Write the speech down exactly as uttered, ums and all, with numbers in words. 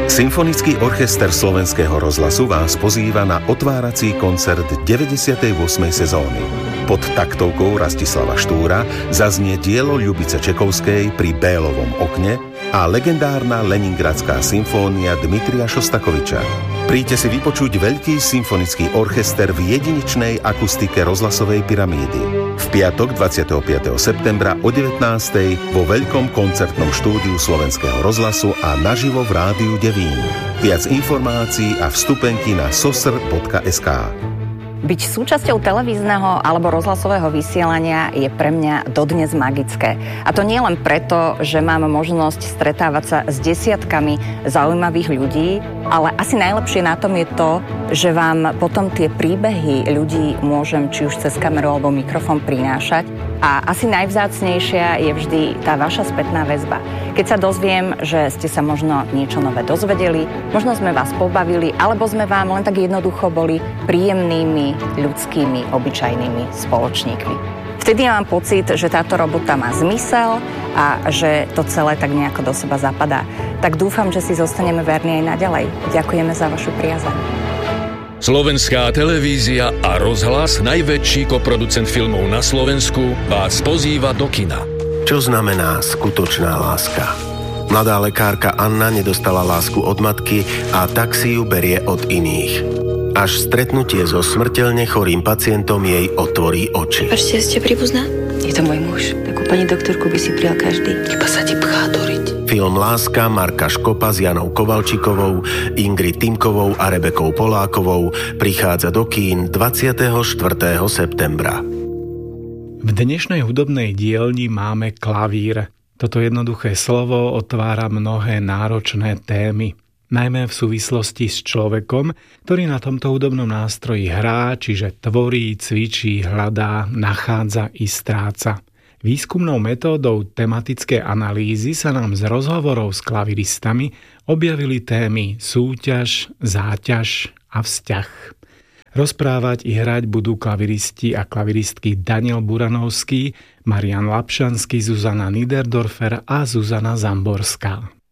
Symfonický orchester Slovenského rozhlasu vás pozýva na otvárací koncert deväťdesiatej ôsmej sezóny. Pod taktovkou Rastislava Štúra zaznie dielo Ľubice Čekovskej Pri Bélovom okne a legendárna Leningradská symfónia Dmitrija Šostakoviča. Príďte si vypočuť veľký symfonický orchester v jedinečnej akustike rozhlasovej pyramídy. V piatok dvadsiateho piateho septembra o devätnástej vo veľkom koncertnom štúdiu Slovenského rozhlasu a naživo v Rádiu Devín. Viac informácií a vstupenky na sosr bodka es ká. Byť súčasťou televízneho alebo rozhlasového vysielania je pre mňa dodnes magické. A to nie len preto, že mám možnosť stretávať sa s desiatkami zaujímavých ľudí, ale asi najlepšie na tom je to, že vám potom tie príbehy ľudí môžem či už cez kameru alebo mikrofón prinášať. A asi najvzácnejšia je vždy tá vaša spätná väzba. Keď sa dozviem, že ste sa možno niečo nové dozvedeli, možno sme vás pobavili, alebo sme vám len tak jednoducho boli príjemnými, ľudskými, obyčajnými spoločníkmi. Vtedy mám pocit, že táto robota má zmysel a že to celé tak nejako do seba zapadá. Tak dúfam, že si zostaneme verní aj naďalej. Ďakujeme za vašu priazeň. Slovenská televízia a rozhlas, najväčší koproducent filmov na Slovensku, vás pozýva do kina. Čo znamená skutočná láska? Mladá lekárka Anna nedostala lásku od matky a tak si ju berie od iných. Až stretnutie so smrteľne chorým pacientom jej otvorí oči. Ešte ste príbuzná? Je to môj muž. Takú pani doktorku by si prijal každý. Iba sa ti pchá doriť. Film Láska Marka Škopa s Janou Kovalčikovou, Ingrid Timkovou a Rebekou Polákovou prichádza do kín dvadsiateho štvrtého septembra. V dnešnej hudobnej dielni máme klavír. Toto jednoduché slovo otvára mnohé náročné témy, najmä v súvislosti s človekom, ktorý na tomto hudobnom nástroji hrá, čiže tvorí, cvičí, hľadá, nachádza i stráca. Výskumnou metódou tematické analýzy sa nám z rozhovorov s klaviristami objavili témy súťaž, záťaž a vzťah. Rozprávať i hrať budú klaviristi a klaviristky Daniel Buranovský, Marian Lapšanský, Zuzana Niederdorfer a Zuzana Zamborská.